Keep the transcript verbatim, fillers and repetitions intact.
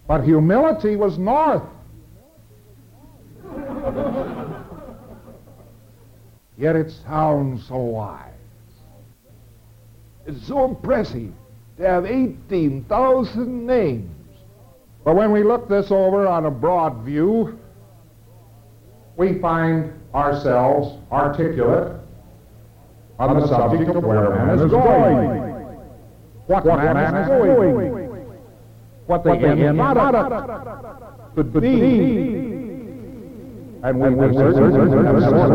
But humility was north. Yet it sounds so wise. It's so impressive to have eighteen thousand names. But when we look this over on a broad view, we find ourselves articulate on the subject of where man is going. What, what man, man is doing. doing. What the, what the end product could be. And we, we, we, we, we, we, we, we, we, we, we,